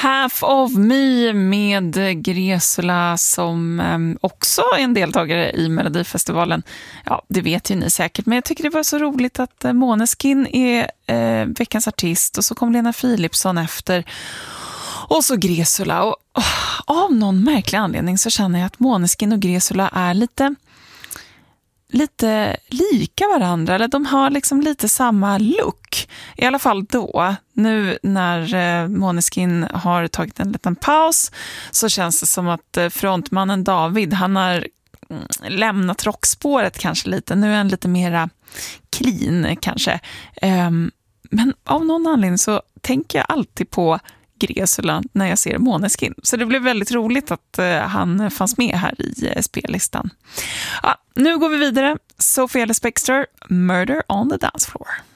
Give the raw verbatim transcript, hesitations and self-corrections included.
Half of Me med Gresula som eh, också är en deltagare i Melodifestivalen. Ja, det vet ju ni säkert, men jag tycker det var så roligt att eh, Måneskin är eh, veckans artist och så kom Lena Philipsson efter och så Gresula. Och oh, av någon märklig anledning så känner jag att Måneskin och Gresula är lite... lite lika varandra, eller de har liksom lite samma look. I alla fall då, nu när eh, Måneskin har tagit en liten paus så känns det som att eh, frontmannen David, han har mm, lämnat rockspåret kanske lite. Nu är han lite mera clean kanske. Um, men av någon anledning så tänker jag alltid på Gresula när jag ser Måneskin. Så det blev väldigt roligt att uh, han fanns med här i uh, spellistan. Ja, nu går vi vidare. Sophie Ellis-Bextor, Murder on the Dance Floor.